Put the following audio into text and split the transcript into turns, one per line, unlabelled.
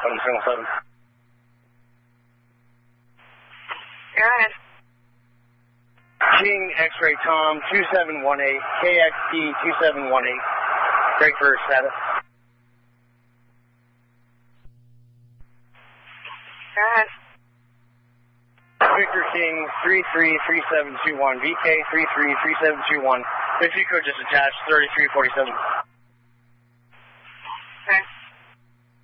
from Signal 7.
Go ahead.
King X-Ray Tom 2718, KXT 2718. Break for status.
Go ahead.
Victor King 333721, VK 333721. Victory code just attached 3347.